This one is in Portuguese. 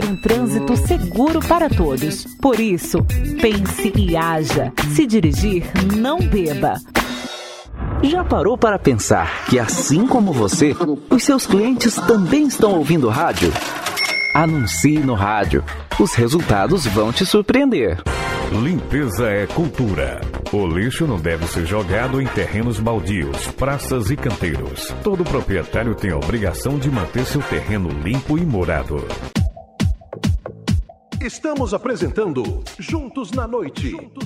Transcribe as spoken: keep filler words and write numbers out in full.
Um trânsito seguro para todos. Por isso, pense e haja. Se dirigir, não beba. Já parou para pensar que, assim como você, os seus clientes também estão ouvindo rádio? Anuncie no rádio. Os resultados vão te surpreender. Limpeza é cultura. O lixo não deve ser jogado em terrenos baldios, praças e canteiros. Todo proprietário tem a obrigação de manter seu terreno limpo e morado. Estamos apresentando Juntos na Noite.